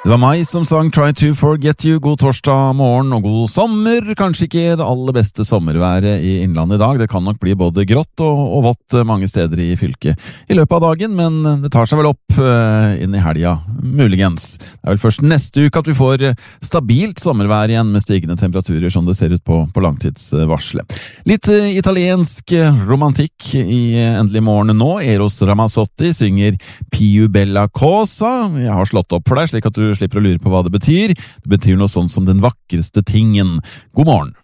Det var meg som sang Try to Forget You. God torsdag morgen og god sommer. Kanskje ikke det aller beste sommerværet i Innlandet i dag. Det kan nok bli både grått og vått mange steder i fylket i løpet av dagen, men det tar seg vel opp inn i helga, muligens. Det er vel først neste uke at vi får stabilt sommervær igjen med stigende temperaturer som det ser ut på langtidsvarselet. Litt italiensk romantikk i endelig morgen nå. Eros Ramazzotti synger Più Bella Cosa. Jeg har slått opp for deg, slik at du slipper å lure på hva det betyr. Det betyr noe sånn som den vakreste tingen. God morgen!